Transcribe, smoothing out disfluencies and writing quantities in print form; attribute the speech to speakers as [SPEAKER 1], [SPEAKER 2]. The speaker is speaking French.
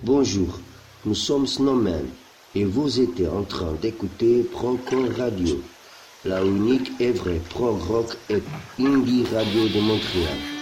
[SPEAKER 1] Bonjour, nous sommes Snowman et vous êtes en train d'écouter Procon Radio, la unique et vraie prog rock et indie radio de Montréal.